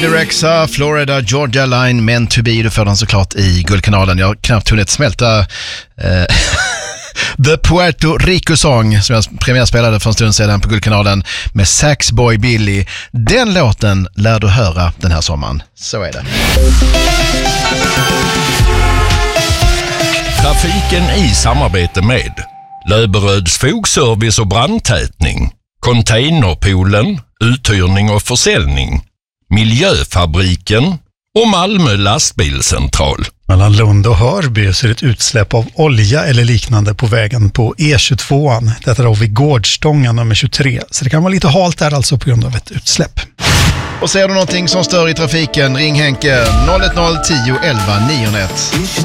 Bibi Rexha, Florida Georgia Line, Meant to be. Du får den såklart i Guldkanalen. Jag har knappt hunnit smälta The Puerto Rico Song som jag premiärspelade för en stund sedan på Guldkanalen med Saxboy Billy. Den låten lär du höra den här sommaren. Så är det. Trafiken i samarbete med Löberöds fogservice och brandtätning, Containerpoolen, uthyrning och försäljning, Miljöfabriken och Malmö lastbilscentral. Mellan Lund och Hörby så är det ett utsläpp av olja eller liknande på vägen på E22. Detta då vid Gårdstången nummer 23. Så det kan vara lite halt där alltså på grund av ett utsläpp. Och ser du någonting som stör i trafiken, ring Henke 010 11 901.